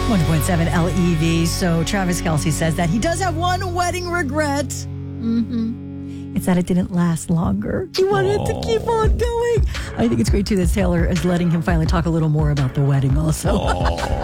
1.7 LEV. So Travis Kelce says that he does have one wedding regret. It's that it didn't last longer. He wanted it to keep on going. I think it's great, too, that Taylor is letting him finally talk a little more about the wedding also.